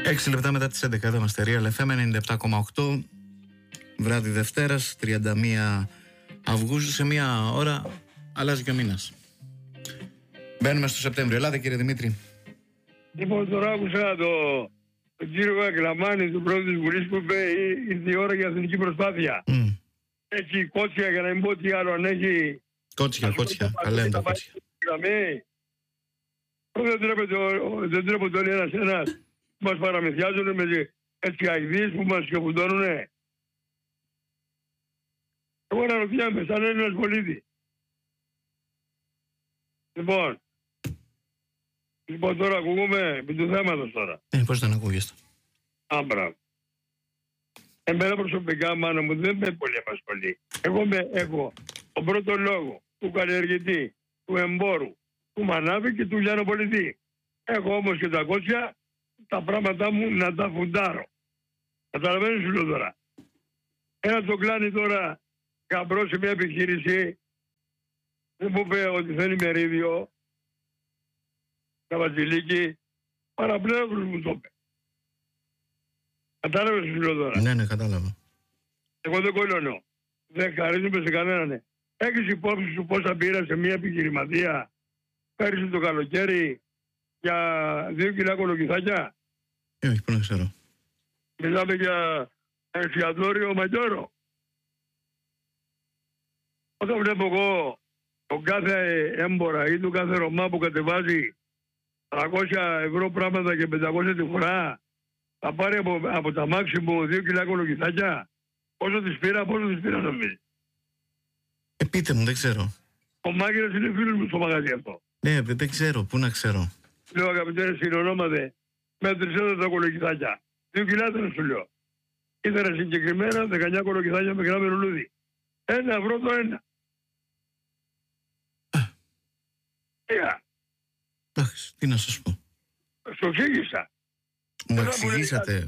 6 λεπτά μετά τις 11 εδώ είμαστε Real FM 97,8. Βράδυ Δευτέρας 31 Αυγούστου. Σε μία ώρα αλλάζει και ο μήνας. Μπαίνουμε στο Σεπτέμβριο. Ελάτε κύριε Δημήτρη. Λοιπόν, τώρα άκουσα τον κύριο Κακλαμάνη του πρόεδρου της Βουλής που είπε ήρθε η ώρα για εθνική προσπάθεια. Έχει κότσια, για να μην πω τι άλλο, αν έχει... Κότσια, καλά είναι τα κότσια. Δεν τρέπονται όλοι ένας που μας παραμυθιάζουν με έτσι αηδίες που μας σκεφτώνουνε. Εγώ αναρωτιέμαι σαν Έλληνας πολίτη. Λοιπόν, τώρα ακούμε επί του θέματος τώρα. Πώς δεν ακούγεστε. Άμπρα. Εμένα προσωπικά, μάνα μου, δεν με πολύ απασχολεί. Εγώ έχω τον πρώτο λόγο του καλλιεργητή, του εμπόρου, του μανάβη και του λιανοπολιτή. Έχω όμως και τα κότσια, τα πράγματά μου να τα φουντάρω. Καταλαβαίνεις σου λέω τώρα. Ένα το κλάνει τώρα καμπρό σε μια επιχείρηση, δεν μου είπε ότι θέλει μερίδιο, τα βασιλίκη, παραπλέον μου το είπε. Κατάλαβες σου λέω τώρα. Ναι, κατάλαβα. Εγώ δεν κολλώνω. Δεν χαρίζομαι σε κανέναν. Έχεις υπόψη σου πόσα πήρα σε μια επιχειρηματία πέρυσι το καλοκαίρι για 2 κιλά κολοκυθάκια. Όχι, πού να ξέρω. Μιλάμε για εστιατόριο Μαγιόρο. Όταν βλέπω εγώ τον κάθε έμπορα ή τον κάθε Ρωμά που κατεβάζει 300 ευρώ πράγματα και 500 τη φορά, θα πάρει από τα μάξι μου 2 κιλά κολοκυθάκια. Πόσο τις πήρα νομίζει. Πείτε μου, δεν ξέρω. Ο Μάγκερας είναι φίλος μου στο μαγαζί αυτό. Ναι, δεν ξέρω, πού να ξέρω. Λέω αγαπητέ συνονόματε, μέτρησέ τα κολοκυθάκια. 2 κιλά δεν σου λέω. Ήθελα συγκεκριμένα 19 κολοκυθάκια με γράμμενο λουλούδι. 1 ευρώ το ένα. Εντάξει, τι να σας πω. Στο εξήγησα. Μου εξηγήσατε.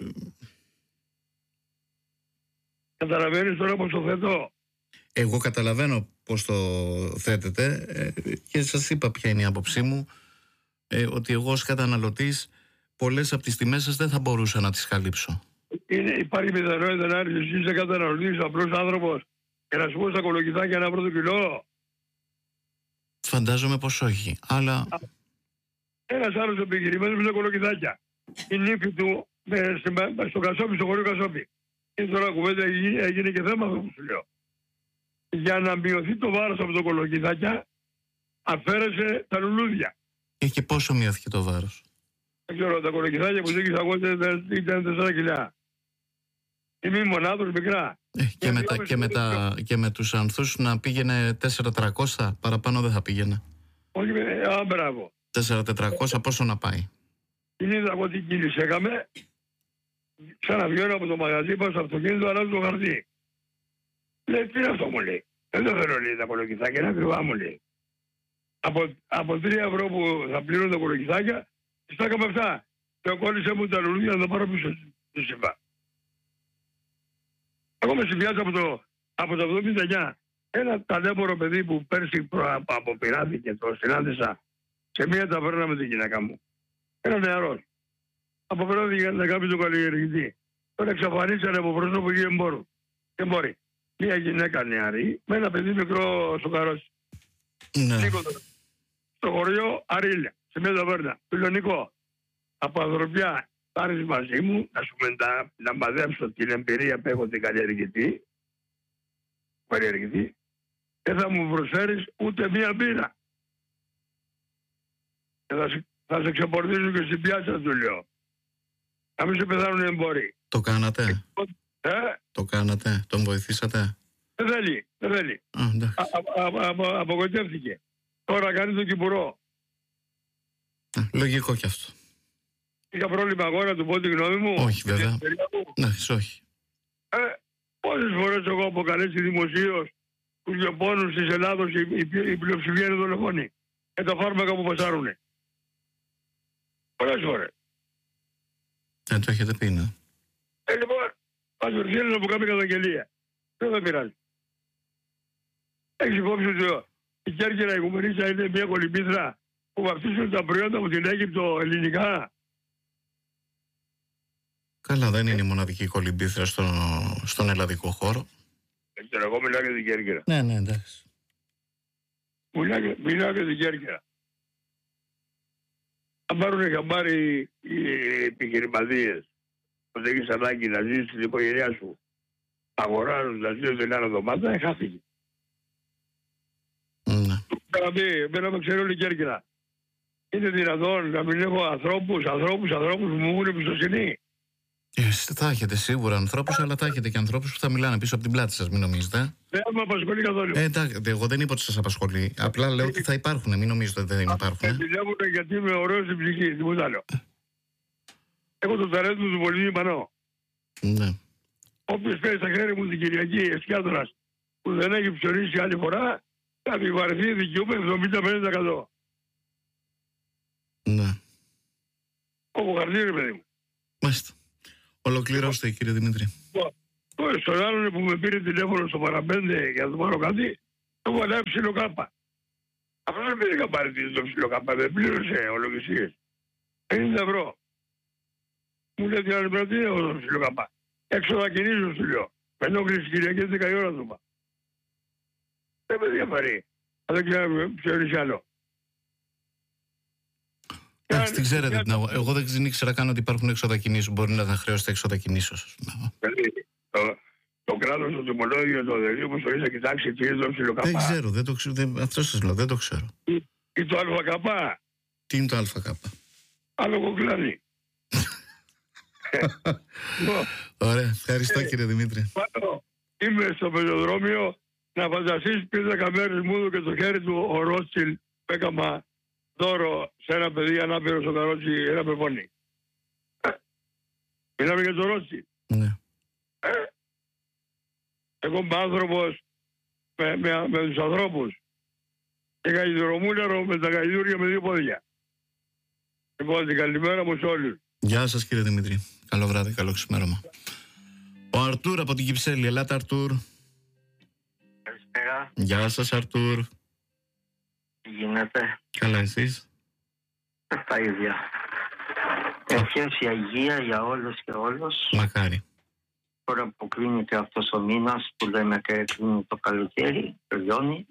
Καταλαβαίνεις τώρα πώς το θέτω. Εγώ καταλαβαίνω πώς το θέτετε και σας είπα ποια είναι η άποψή μου, ότι εγώ ως καταναλωτής πολλές από τις τιμές σας δεν θα μπορούσα να τις καλύψω. Υπάρχει πιθανότητα να έρθεις εσύ είσαι καταναλωτής, απλός άνθρωπος και να σου πω στα κολοκυθάκια 1 ευρώ το κιλό. Φαντάζομαι πως όχι, αλλά... Ένας άλλος επιχειρημένος με τα κολοκυθάκια. Η νύφη του στο Κασόπι, στο χωριό Κασόπι. Και τώρα κουβέντα έγινε και θέμα αυτό που σου λέω. Για να μειωθεί το βάρος από το κολοκυθάκια, αφαίρεσε τα λουλούδια. Και πόσο μειώθηκε το βάρος? Δεν ξέρω, τα κολοκυθάκια που ζήκες εγώ ήταν 4 κιλά. Είμαι μονάδος μικρά. Και με τους ανθούς να πήγαινε 4.300, παραπάνω δεν θα πήγαινε. Όχι, μπράβο. 4.400 πόσο να πάει? Την είδα εγώ τι κίνηση έκαμε. Ξαναβγαίνω από το μαγαζί, πάω στο αυτοκίνητο, αλλάζω το χαρτί. Λέει, τι είναι αυτό μου λέει. Δεν το θέλω λέει τα κολοκυθάκια, είναι ακριβά μου λέει. Από 3 ευρώ που θα πληρώνω τα κολοκυθάκια, τις τα έκαμε αυτά. Και κόλλησε μου τα λουλούδια να τα πάρω πίσω στη ΣΥΠΑ. Εγώ με συμβιάζω από το 79. Ένα ταλέμπορο παιδί που πέρσι αποπειράθηκε, το συνάντησα σε μια ταβέρνα με την γυναίκα μου. Ένα νεαρός. Αποπειράθηκε να κάνει τον καλλιεργητή. Τώρα εξαφανίσανε από πρόσωπο και εμπόρου. Και μπορεί. Μια γυναίκα νεαρή με ένα παιδί μικρό στο καρότσι. Ναι. Στο χωριό Αρίλια, σε μια ταβέρνα. Φιλονικό. Από ανθρωπιά πάρεις μαζί μου να σου λαμπαδέψω την εμπειρία που έχω την καλλιεργητή. Και θα μου προσφέρεις ούτε μία μπύρα. Και θα σε ξεπορτήσω και στην πιάτσα του λέω. Να μην σε πεθάνουν οι εμπόροι. Το κάνατε? Το κάνατε, τον βοηθήσατε? Δεν θέλει. Απογοητεύτηκε. Τώρα κάνει τον κυπουρό. Λογικό κι αυτό. Είχα πρόβλημα εγώ να του πω τη γνώμη μου. Όχι βέβαια. Ναι, όχι. Πόσες φορές εγώ αποκαλέσει δημοσίως τους γεωπόνους της Ελλάδος η πλειοψηφία είναι δολοφόνοι. Και τα φάρμακα που πασάρουνε. Πολλές φορές. Το έχετε πει, ναι. Λοιπόν, ας ορθύνει να μου κάνει καταγγελία. Δεν θα πειράζει. Έχεις υπόψη ότι η Κέρκυρα η Κουμερίτσα είναι μια κολυμπήθρα που βαφτίσουν τα προϊόντα από την Αίγυπτο ελληνικά. Καλά, δεν είναι η μοναδική κολυμπήθρα στον ελλαδικό χώρο. Εγώ μιλάω για την Κέρκυρα. Ναι, εντάξει. Μιλάω για την Κέρκυρα. Αν πάρουν χαμπάρι οι επιχειρηματίες ότι έχεις ανάγκη να ζήσεις στην οικογένειά σου, αγοράζουν να ζήσεις την άλλη εβδομάδα, χάθηκε. Ναι. Εμένα με ξέρει όλη η Κέρκυρα. Είναι δυνατόν να μην έχω ανθρώπους που μου έχουν εμπιστοσύνη? Θα έχετε σίγουρα ανθρώπους, αλλά θα έχετε και ανθρώπους που θα μιλάνε πίσω από την πλάτη σας, μην νομίζετε. Δεν με απασχολεί καθόλου. Εντάξει, εγώ δεν είπα ότι σας απασχολεί. Απλά λέω ότι θα υπάρχουν, μην νομίζετε ότι δεν υπάρχουν. Επιλέγουν γιατί είμαι ωραίος στην ψυχή, τίποτα άλλο. Έχω το ταλέντο του πολύ πανώ. Ναι. Όποιος παίζει στα χέρια μου την Κυριακή εσκιάτορας που δεν έχει ψωνίσει άλλη φορά, θα τη βαρεθεί δικαιούμαι 70-50%. Ναι. Έχω χαρτί, παιδί μου. Μάλιστα. Ολοκληρώστε, κύριε Δημήτρη. Στον άλλον που με πήρε τηλέφωνο στο παραπέντε για να του πάρω κάτι, έχω ανάψει ψιλοκάπα. Αυτό δεν πήρε καπάρι το ψιλοκάπα, δεν πλήρωσε ολογισίες. 50 ευρώ. Μου λέει την άλλη μέρα τι έχω το ψιλοκάπα. Έξω θα κινήσω, σου λέω. Με ενόχληση Κυριακή 10 η ώρα του είπα. Δεν με διαφαρεί. Αν δεν ξέρω ποιο άλλο. Εντάξει, την ξέρετε την αγορά. Εγώ δεν ήξερα καν ότι υπάρχουν έξοδα κινήσεων. Μπορεί να τα χρεώσετε έξοδα κινήσεων. Το κράτος, το τιμολόγιο, το δελείο μου στο να κοιτάξει τι είναι το ψιλοκαπά. Δεν ξέρω, αυτό σας λέω, δεν το ξέρω. Ή το ΑΚ. Τι είναι το ΑΚ? Άλλο κοκλάδι. Ωραία, ευχαριστώ κύριε Δημήτρη. Είμαι στο πεζοδρόμιο να φανταστείς πριν 10 μέρες μου και το χέρι του ο Ρότσιλ που έκαμα δώρο σε ένα παιδί ανάπηρο στο καρότσι, ένα πεπόνι. Μιλάμε για το Ρότσιλ. Ναι. Εγώ είμαι άνθρωπος με τους ανθρώπους. Και γαϊδρομούλαρο με τα γαϊδούρια με 2 πόδια. Λοιπόν, την καλημέρα μου σε όλους. Γεια σας κύριε Δημήτρη. Καλό βράδυ, καλό ξημέρωμα. Ο Αρτούρ από την Κυψέλη. Ελάτε Αρτούρ. Καλησπέρα. Γεια σας Αρτούρ. Τι γίνεται? Καλά εσείς? Τα ίδια. Ευχές για υγεία για όλους και όλους. Μακάρι. Τώρα που κλείνει και αυτός ο μήνας που λέμε και κλείνει το καλοκαίρι, τελειώνει.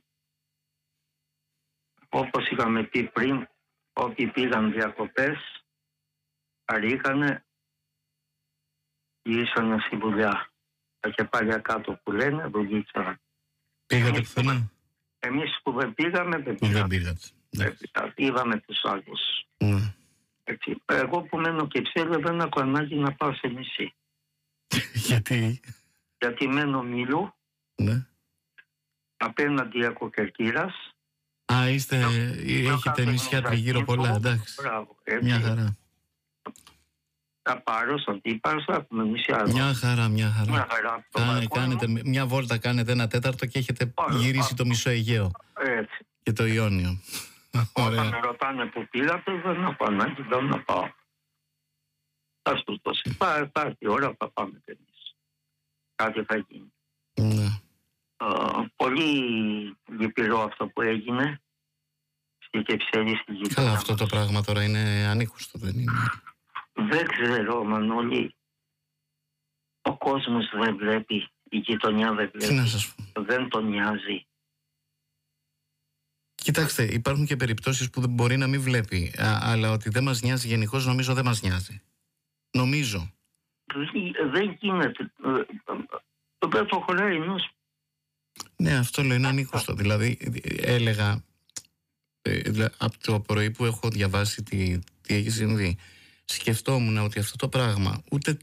Όπως είχαμε πει πριν, όποιοι πήγαν διακοπές, χαρήκανε, γυρίσανε στη δουλειά. Τα κεφάλια κάτω που λένε, δουλίτσα. Πήγατε πουθενά? Εμείς που δεν πήγαμε, δεν πήγατε. Είδαμε τους άλλους. Ναι. Έτσι. Εγώ που μένω και ξέρω δεν έχω ανάγκη να πάω σε νησί. Γιατί? Γιατί μένω Μήλου, ναι. Απέναντι από Κερκύρας. Α, έχετε νησιά τριγύρω πολλά, εντάξει. Μπράβο, μια χαρά. Θα πάρω στον Τύπαρος, θα έχουμε νησιά. Μια χαρά. Κάνετε μια βόλτα, κάνετε 1/4 και έχετε γυρίσει το μισό Αιγαίο. Έτσι. Και το Ιόνιο. Όταν με ρωτάνε που πήγατε, δεν έχω ανάγκη να πάω. Θα σου το υπάρχει η ώρα, θα πάμε κι εμείς. Κάτι θα γίνει. Ναι. Πολύ λυπηρό αυτό που έγινε στη Κυψέλη, στη γειτονιά. Καλά, αυτό το πράγμα τώρα είναι ανήκουστο, δεν είναι? Δεν ξέρω, Μανώλη. Ο κόσμος δεν βλέπει, η γειτονιά δεν βλέπει. Τι να σας πω. Δεν τον νοιάζει. Κοιτάξτε, υπάρχουν και περιπτώσεις που μπορεί να μην βλέπει, αλλά ότι δεν μας νοιάζει γενικώς, νομίζω δεν μας νοιάζει. Νομίζω. Δεν γίνεται. Δεν το χωράει ενός. Ναι, αυτό λέω, είναι ανήκουστο. Δηλαδή, έλεγα από το πρωί που έχω διαβάσει τι έχει συμβεί, σκεφτόμουν ότι αυτό το πράγμα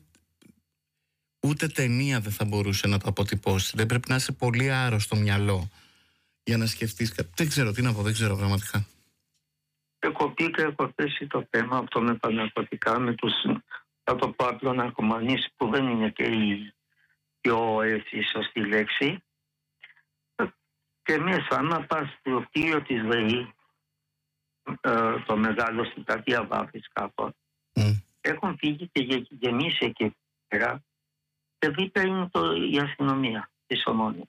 ούτε ταινία δεν θα μπορούσε να το αποτυπώσει. Δεν πρέπει να είσαι πολύ άρρωστο μυαλό για να σκεφτείς κάτι. Δεν ξέρω τι να πω, δεν ξέρω πραγματικά. Έχω πει και έχω θέσει το θέμα αυτό με τα ναρκωτικά, με τους, θα το πω απλό, ναρκωμανείς, που δεν είναι και η πιο σωστή λέξη. Και μέσα, άμα πας στο κτίριο της ΔΕΗ, το μεγάλο στην πλατεία Βάφης κάπου, έχουν φύγει και γεμίσει εκεί πέρα και δίπλα είναι η αστυνομία της Ομόνιας.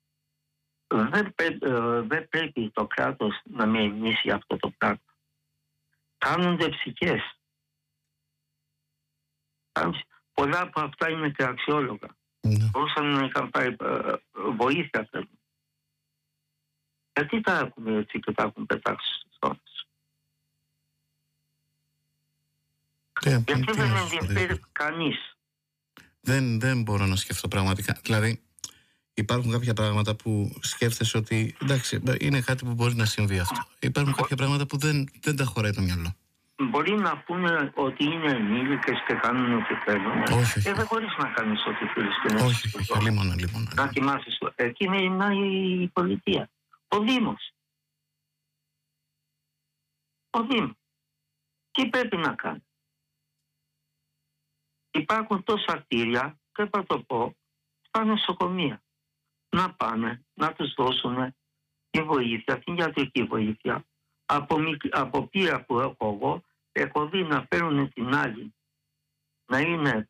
Δεν πρέπει το κράτος να με εμνήσει αυτό το πράγμα. Κάνονται ψυχές. πολλά από αυτά είναι και αξιόλογα. Μπορούσαν να είχαν πάρει βοήθεια. Γιατί τα έχουμε έτσι και τα έχουν πετάξει στις χώρες? Γιατί δεν ενδιαφέρει κανείς? Δεν μπορώ να σκεφτώ πραγματικά. Δηλαδή, υπάρχουν κάποια πράγματα που σκέφτεσαι ότι εντάξει, είναι κάτι που μπορεί να συμβεί αυτό. Υπάρχουν κάποια πράγματα που δεν τα χωράει το μυαλό. Μπορεί να πούνε ότι είναι ενήλικες και κάνουν ό,τι θέλουν. Όχι. Δεν μπορείς να κάνεις ό,τι θέλεις. Όχι, αλίμονα. Να κοιμάσαι. Εκεί είναι η πολιτεία. Ο Δήμος. Τι πρέπει να κάνει? Υπάρχουν τόσα κτίρια και θα το πω, στα νοσοκομεία. Να πάνε, να τους δώσουν τη βοήθεια, την ιατρική βοήθεια. Από πείρα που έχω εγώ, έχω δει να παίρνουν την άλλη. Να είναι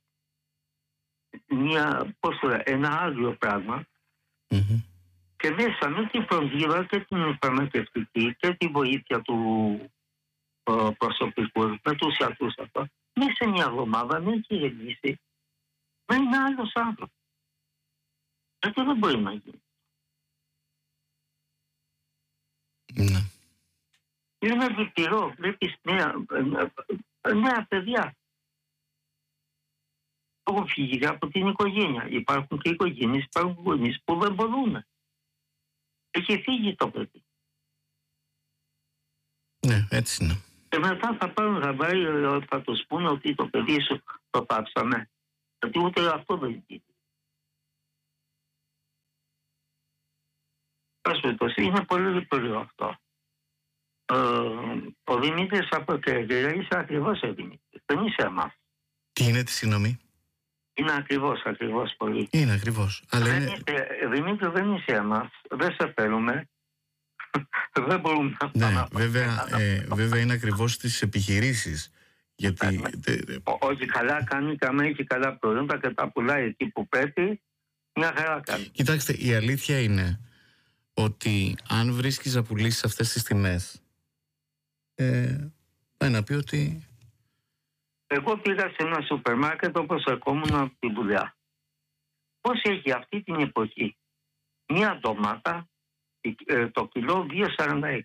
ένα άγριο πράγμα. Και μέσα με την φροντίδα και την φαρμακευτική και τη βοήθεια του προσωπικού, με τους ιατρούς αυτό, μέσα σε μια εβδομάδα με έχει γεμίσει με ένα άλλος άνθρωπο. Αυτό δεν μπορεί να γίνει. Ναι. Είναι λυπηρό. Βλέπεις νέα παιδιά. Έχουν φύγει από την οικογένεια. Υπάρχουν και οικογένειες, υπάρχουν γονείς που δεν μπορούν. Έχει φύγει το παιδί. Ναι, έτσι είναι. Και μετά θα πάρουν χαμπάρι, θα τους πούνε ότι το παιδί σου το πάψαμε. Γιατί ούτε αυτό δεν γίνεται. Είναι πολύ λυπηρό αυτό. Ο Δημήτρης από Κέρκυρα είσαι ακριβώς ο Δημήτρης. Δεν είσαι εμάς. Τι είναι, τη συγγνώμη? Είναι ακριβώς πολύ. Είναι ακριβώς. Δημήτρη, δεν είσαι εμάς. Δεν σε θέλουμε. Δεν μπορούμε να πάμε. Βέβαια είναι ακριβώς στις επιχειρήσεις. Γιατί... Όχι, καλά κάνει, καμία έχει καλά προϊόντα και τα πουλάει εκεί που πρέπει. Μια χαρά κάνει. Κοιτάξτε, η αλήθεια είναι ότι αν βρίσκεις να πουλήσεις αυτές τις τιμές, πάει να πει ότι... Εγώ πήγα σε ένα σούπερ μάρκετ όπως ερχόμουν από τη δουλειά. Πώς έχει αυτή την εποχή? Μια ντομάτα, το κιλό 2,46.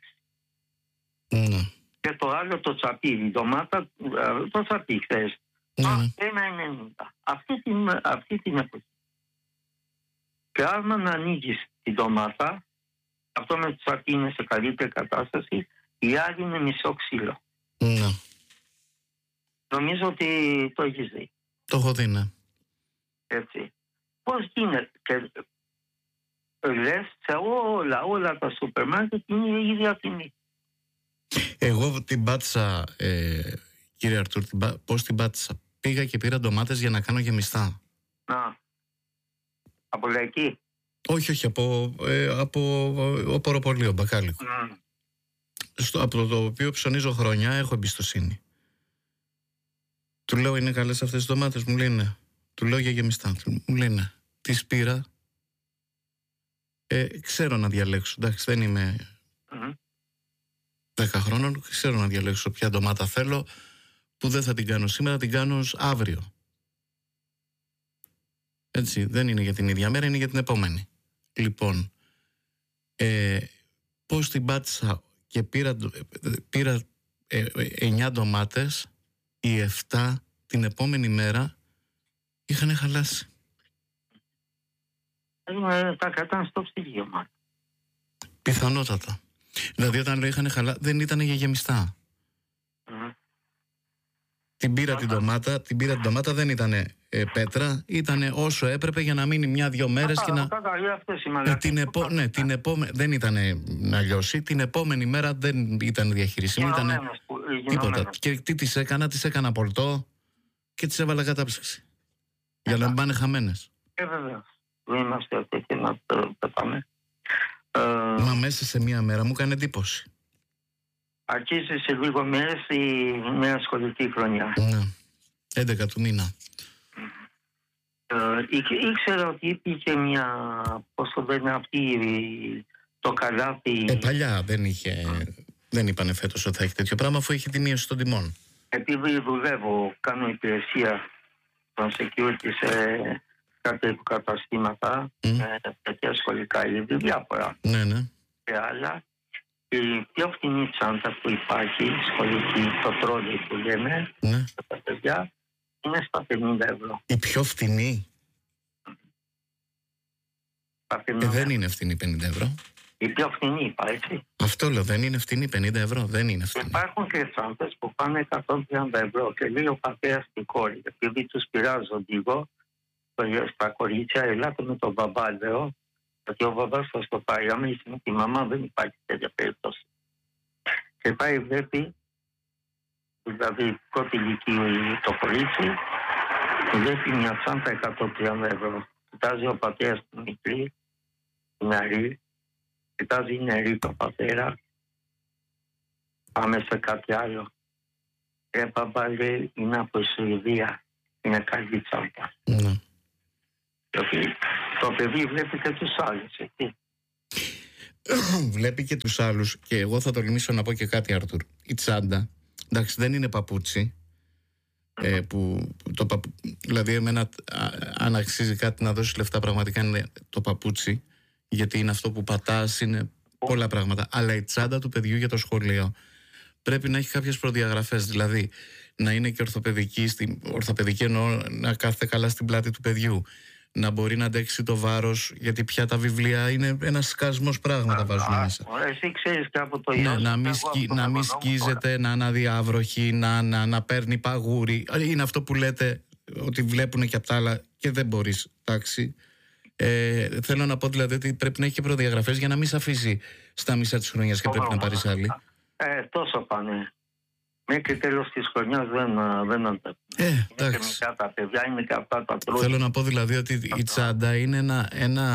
Και το άλλο το τσαπί, η ντομάτα, το τσαπί χθες, 1,90. Αυτή την εποχή. Και άμα να ανοίγεις την ντομάτα, αυτό με το τσαπί είναι σε καλύτερη κατάσταση, η άλλη είναι μισό ξύλο. Νομίζω ότι το έχεις δει. Το έχω δει, ναι. Έτσι. Πώς γίνεται? Και λες σε όλα τα σούπερ μάρκετ είναι η ίδια τιμή. Εγώ την πάτησα, κύριε Αρτούρ, πώς την πάτησα? Πήγα και πήρα ντομάτες για να κάνω γεμιστά. Από Λαϊκή? Όχι, από οποροπολείο, μπακάλικο. Από το οποίο ψωνίζω χρόνια, έχω εμπιστοσύνη. Του λέω, είναι καλές αυτές οι ντομάτες? Μου λέει ναι. Του λέω για γεμιστά. Μου λέει ναι. Τις πήρα. Ξέρω να διαλέξω. Εντάξει, δεν είμαι 10 χρόνων. Ξέρω να διαλέξω ποια ντομάτα θέλω, που δεν θα την κάνω σήμερα, την κάνω αύριο. Έτσι, δεν είναι για την ίδια μέρα, είναι για την επόμενη. Λοιπόν, πώς την πάτησα και πήρα 9 ντομάτες, οι 7 την επόμενη μέρα είχαν χαλάσει. Τα κρατάνε στο ψυγείο μας. Πιθανότατα. Δηλαδή όταν λέω είχαν χαλάσει, δεν ήταν για γεμιστά. Την πήρα την ντομάτα, δεν ήταν πέτρα, ήταν όσο έπρεπε για να μείνει 1-2 μέρες και να... δεν ήταν να λιώσει, την επόμενη μέρα δεν ήταν διαχειρισιμή, ήταν τίποτα. Και τι τις έκανα πολτό και τις έβαλα κατάψυξη. Για να μην πάνε χαμένες. Βέβαια, δεν είμαστε αυτοί να πετάμε. Μα μέσα σε 1 μέρα μου έκανε εντύπωση. Αρχίζει σε λίγο μέρες η νέα σχολική χρονιά. Ναι, 11 του μήνα. Ήξερα ότι υπήρχε μια, πώς το λένε αυτή, το καλάθι. Παλιά δεν είπανε φέτος ότι θα έχει τέτοιο πράγμα, αφού έχει τη μείωση των τιμών. Επειδή δουλεύω, κάνω υπηρεσία τον security σε κάποια υποκαταστήματα, τέτοια σχολικά είδη, διάφορα και άλλα. Η πιο φτηνή τσάντα που υπάρχει, σχολική, το τρόλι που λέμε, τα παιδιά, είναι στα 50 ευρώ. Η πιο φτηνή? Δεν είναι φτηνή 50 ευρώ. Η πιο φτηνή είπα, έτσι. Αυτό λέω, δεν είναι φτηνή 50 ευρώ, δεν είναι φτηνή. Υπάρχουν και τσάντες που πάνε 130 ευρώ και λέει ο πατέρας στην κόρη, επειδή τους πειράζω λίγο, στα κορίτσια, ελάτε με τον μπαμπά, λέω, γιατί ο μπαμπάς θα στο πάει, άμα είσαι με τη μαμά δεν υπάρχει τέτοια περίπτωση. Και πάει, βλέπει, δηλαδή πρώτη ηλικία το κορίτσι, βλέπει μια τσάντα 130 ευρώ. Κοιτάζει ο πατέρας του μικρή, νεαρή, κοιτάζει η νεαρή το πατέρα, πάμε σε κάτι άλλο. Μπαμπά, λέει, είναι από η Σουηδία, είναι καλή τσάντα. Το παιδί βλέπει και τους άλλους, έτσι. Βλέπει και τους άλλους. Και εγώ θα τολμήσω να πω και κάτι, Άρθουρ. Η τσάντα, εντάξει, δεν είναι παπούτσι. Δηλαδή εμένα αν αξίζει κάτι να δώσει λεφτά, πραγματικά είναι το παπούτσι, γιατί είναι αυτό που πατάς, είναι πολλά πράγματα. Αλλά η τσάντα του παιδιού για το σχολείο πρέπει να έχει κάποιες προδιαγραφές. Δηλαδή να είναι και ορθοπαιδική εννοώ, να κάθεται καλά στην πλάτη του παιδιού, να μπορεί να αντέξει το βάρος, γιατί πια τα βιβλία είναι ένας σκασμός πράγματα βάζουν μέσα. Εσύ ξέρεις και από το να μην σκίζεται, να είναι αδιάβροχη, να παίρνει παγούρι. Είναι αυτό που λέτε ότι βλέπουν και απ' τα άλλα και δεν μπορείς, εντάξει. Θέλω να πω δηλαδή ότι πρέπει να έχει και προδιαγραφές για να μην σε αφήσει στα μισά της χρονιάς και πρέπει να πάρεις άλλη. Τόσο πάνε. Μέχρι τέλος της χρονιάς δεν αντέχουν. Εντάξει. Και τα παιδιά είναι και αυτά τα τρώνε. Θέλω να πω δηλαδή ότι η τσάντα είναι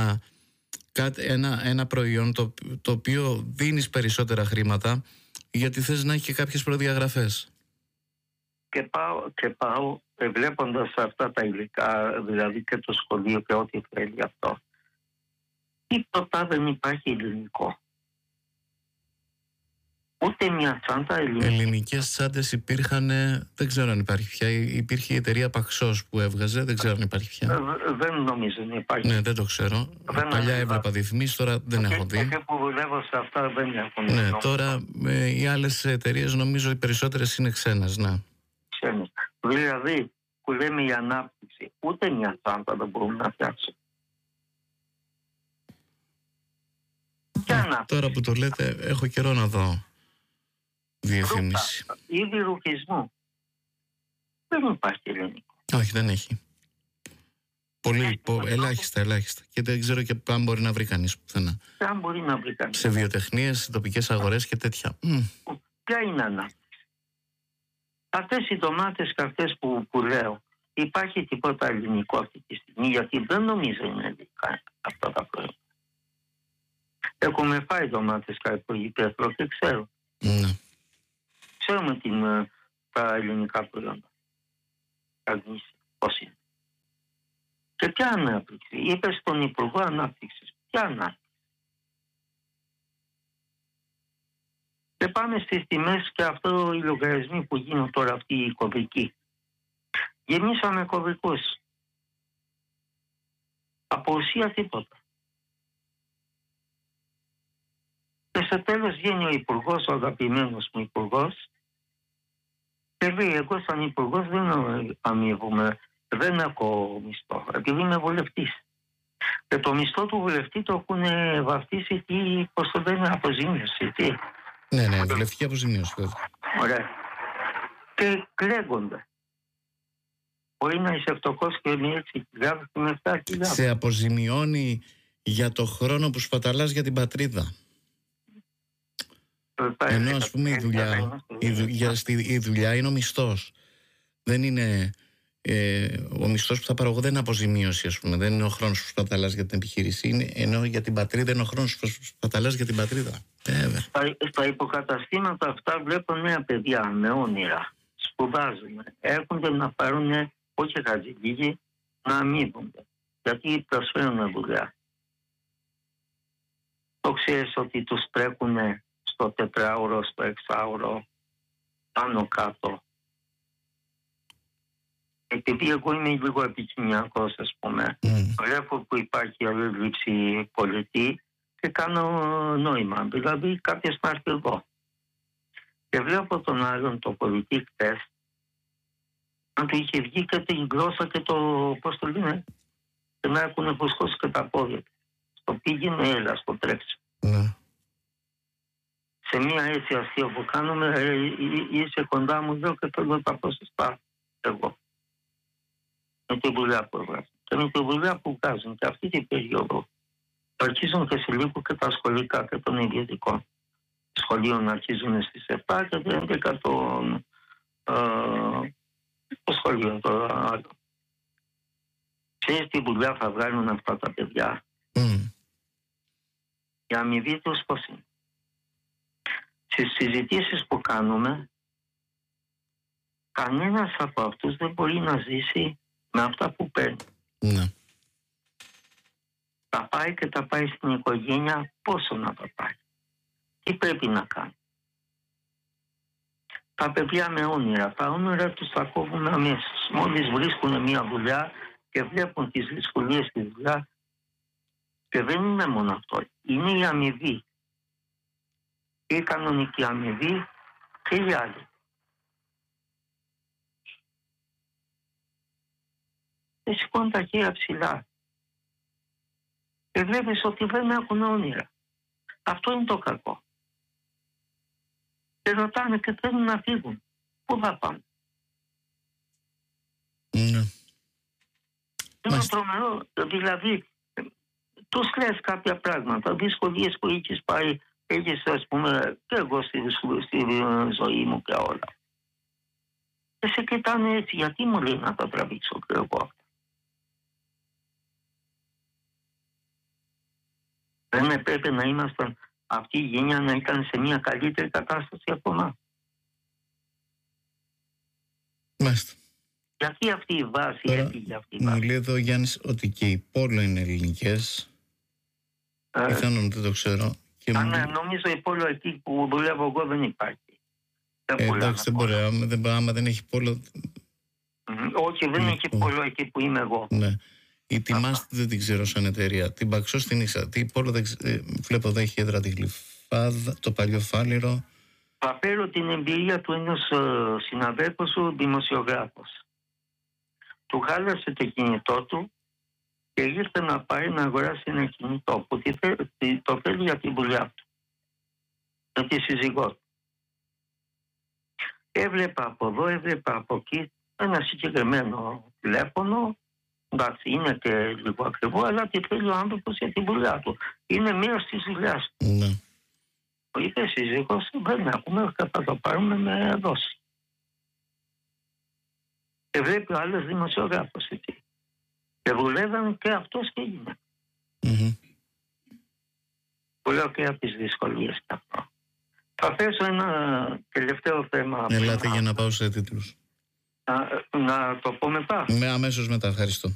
ένα προϊόν το οποίο δίνεις περισσότερα χρήματα, γιατί θες να έχει και κάποιες προδιαγραφές. Και πάω βλέποντας αυτά τα υλικά, δηλαδή και το σχολείο και ό,τι θέλει αυτό. Τίποτα δεν υπάρχει ελληνικό. Ούτε μια τσάντα ελληνική. Ελληνικές τσάντες υπήρχαν, δεν ξέρω αν υπάρχει πια. Υπήρχε η εταιρεία Παξός που έβγαζε, δεν ξέρω αν υπάρχει πια. Δεν νομίζω να υπάρχει. Ναι, δεν το ξέρω. Παλιά έβλεπα διαφημίσεις, τώρα δεν έχω δει. Και που δουλεύω σε αυτά δεν έχω. Ναι, τώρα οι άλλες εταιρείες νομίζω οι περισσότερες είναι ξένες, ναι. Ξένες. Δηλαδή που λέμε η ανάπτυξη, ούτε μια τσάντα δεν μπορούμε να φτιάξουμε. Τώρα που το λέτε, έχω καιρό να δω διαφήμιση. Είδη ρουχισμού. Δεν υπάρχει ελληνικό. Όχι, δεν έχει. Πολύ, ελάχιστα. Και δεν ξέρω και αν μπορεί να βρει κανείς πουθενά. Αν μπορεί να βρει κανείς. Σε βιοτεχνίες, σε τοπικές αγορές και τέτοια. Ποια είναι ανάπτυξη? Αυτές οι ντομάτες και αυτές που λέω, υπάρχει τίποτα ελληνικό αυτή τη στιγμή? Γιατί δεν νομίζω είναι ελληνικά αυτά τα προϊόντα. Έχουμε φάει ντομάτες καλλιεργητές και ξέρω. Ναι. Ξέρουμε τα ελληνικά προϊόντα. Πώς είναι. Και ποια ανάπτυξη? Είπες στον Υπουργό Ανάπτυξης. Ποια ανάπτυξη? Και πάμε στις τιμές και αυτό οι λογαριασμοί που γίνουν τώρα αυτοί οι κωδικοί. Γεμίσαμε κωδικούς. Από ουσία τίποτα. Και στο τέλος βγαίνει ο υπουργός, ο αγαπημένος μου υπουργός, και λέει, εγώ σαν υπουργός δεν αμείβομαι, δεν έχω μισθό, επειδή είμαι βουλευτής. Και το μισθό του βουλευτή το έχουν βαφτίσει, πώς το λένε, αποζημίωση, τι. Ναι, βουλευτική αποζημίωση. Ωραία. Και κλαίγονται. Μπορεί να είσαι φτωχός και με 6.000 και με 7.000. Σε αποζημιώνει για το χρόνο που σπαταλάς για την πατρίδα. Ενώ ας πούμε η δουλειά είναι ο μισθός. Δεν είναι ο μισθός που θα πάρω εγώ, δεν είναι αποζημίωση, ας πούμε. Δεν είναι ο χρόνος που σπαταλάς για την επιχείρηση. Ενώ για την πατρίδα είναι ο χρόνος που σπαταλάς για την πατρίδα. Στα υποκαταστήματα αυτά βλέπω νέα παιδιά με όνειρα. Σπουδάζουν. Έρχονται να πάρουν, όχι χατζηλίγοι, να αμείβονται. Γιατί προσφέρουν δουλειά. Το ξέρεις ότι τους τρέχουν στο 4ωρο, στο 6ωρο, πάνω κάτω. επειδή εγώ είμαι λίγο επικοινωνιακός, ας πούμε, βλέπω που υπάρχει αλληλήψη πολιτή και κάνω νόημα. Δηλαδή κάποιος να έρθει εδώ. Και βλέπω τον άλλον, το πολιτή χτες, αν του είχε βγει και την γλώσσα και το, πώς το λένε, και να έχουν φουσκώσει και τα πόδια. Στο πήγαινε, έλα, στο τρέξι. Σε μία έτσι αστείο που κάνουμε, είσαι κοντά μου, λέω, και θέλω τα ποσοστά εγώ. Με τη δουλειά που έβγαζαν. Και με τη δουλειά που βγάζουν και αυτή την περίοδο αρχίζουν και σε λίγο και τα σχολικά και των ιδιωτικών σχολείων αρχίζουν στις 7 και το 11 το σχολείο το άλλο. Ξέρεις τι δουλειά θα βγάλουν αυτά τα παιδιά. Η αμοιβή τους πώς είναι. Στις συζητήσεις που κάνουμε, κανένας από αυτούς δεν μπορεί να ζήσει με αυτά που παίρνει. Ναι. Τα πάει και τα πάει στην οικογένεια, πόσο να τα πάει. Τι πρέπει να κάνει. Τα παιδιά με όνειρα, τα όνειρα τους τα κόβουν αμέσως. Μόλις βρίσκουν μια δουλειά και βλέπουν τις δυσκολίες στη δουλειά, και δεν είναι μόνο αυτό, είναι η αμοιβή. Η κανονική αμοιβή και οι άλλοι. Και σηκώνουν τα χέρια ψηλά. Και βλέπεις ότι δεν έχουν όνειρα. Αυτό είναι το κακό. Και ρωτάνε και θέλουν να φύγουν. Πού θα πάνε. Ναι. Είναι τρομερό. Δηλαδή, τους λες κάποια πράγματα, δυσκολίες που έχεις πάει, έχεις, ας πούμε, και εγώ στη ζωή μου και όλα. Και σε κοιτάνε έτσι, γιατί μου λέει να τα τραβήξω και εγώ αυτά. Δεν έπρεπε να ήμασταν, αυτή η γενιά να ήταν σε μια καλύτερη κατάσταση από εμάς. Μάλιστα. Γιατί αυτή η βάση έφυγε αυτή η βάση. Μου λέει εδώ ο Γιάννης ότι και οι πόλο είναι ελληνικές. Πιθανόν δεν το ξέρω. Και νομίζω η πόλο εκεί που δουλεύω εγώ δεν υπάρχει. Εντάξει, δεν μπορεί. Άμα δεν έχει πόλο. Όχι, δεν έχει πόλο εκεί που είμαι εγώ. Ναι. Η Τιμάς δεν την ξέρω σαν εταιρεία. Την Παξό στην Ίσα. Τι πόλο βλέπω εδώ έχει έδρα τη Γλυφάδα, το παλιό Φάληρο. Θα φέρω την εμπειρία του ενός συναδέλφου σου, δημοσιογράφος. Του χάλασε το κινητό του και ήρθε να πάει να αγοράσει ένα κινητό που το θέλει για τη δουλειά του. Με τη σύζυγό του. Έβλεπα από εδώ, έβλεπα από εκεί ένα συγκεκριμένο τηλέφωνο. Εντάξει, είναι και λίγο ακριβό, αλλά τι θέλει ο άνθρωπος για τη δουλειά του. Είναι μέρος της δουλειάς του. Ναι. Είπε σύζυγος, δεν έχουμε και θα το πάρουμε με δόση. Και βλέπει ο άλλος δημοσιογράφος εκεί. Και δουλεύαν και αυτός και έγινε. Που λέω και από τις δυσκολίες και αυτό. Θα θέσω ένα τελευταίο θέμα. Ελάτε για να πάω σε τίτλους. Να το πω μετά. Αμέσως μετά, ευχαριστώ.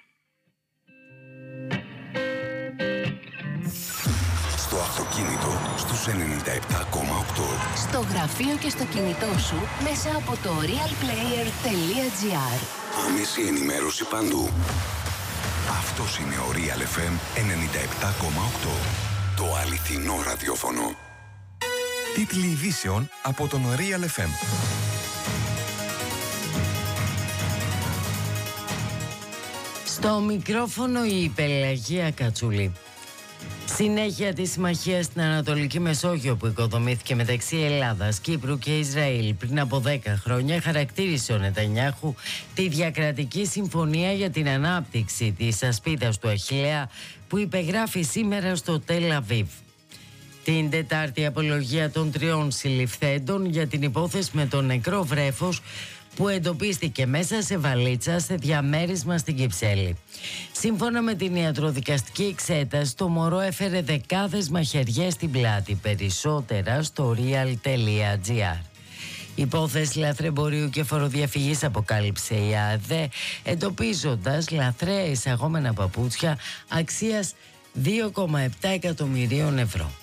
Στο αυτοκίνητο στους 97,8. Στο γραφείο και στο κινητό σου μέσα από το realplayer.gr. Άμεση ενημέρωση παντού. Αυτός είναι ο Real FM 97,8. Το αληθινό ραδιόφωνο. Τίτλοι ειδήσεων από τον Real FM. Στο μικρόφωνο η Πελαγία Κατσούλη. Συνέχεια της συμμαχίας στην Ανατολική Μεσόγειο που οικοδομήθηκε μεταξύ Ελλάδας, Κύπρου και Ισραήλ πριν από 10 χρόνια, χαρακτήρισε ο Νετανιάχου τη διακρατική συμφωνία για την ανάπτυξη της ασπίδας του Αχιλλέα που υπεγράφει σήμερα στο Τελ Αβίβ. Την Τετάρτη απολογία των 3 συλληφθέντων για την υπόθεση με το νεκρό βρέφος που εντοπίστηκε μέσα σε βαλίτσα σε διαμέρισμα στην Κυψέλη. Σύμφωνα με την ιατροδικαστική εξέταση, το μωρό έφερε δεκάδες μαχαιριές στην πλάτη, περισσότερα στο real.gr. Υπόθεση λαθρεμπορίου και φοροδιαφυγής αποκάλυψε η ΑΔΕ, εντοπίζοντας λαθρέα εισαγόμενα παπούτσια αξίας 2,7 εκατομμυρίων ευρώ.